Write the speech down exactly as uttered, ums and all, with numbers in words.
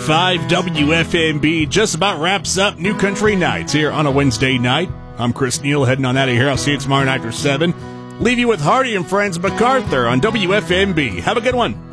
five W F M B just about wraps up New Country Nights here on a Wednesday night. I'm Chris Neal, heading on out of here. I'll see you tomorrow night after seven. Leave you with Hardy and Friends MacArthur on W F M B. Have a good one.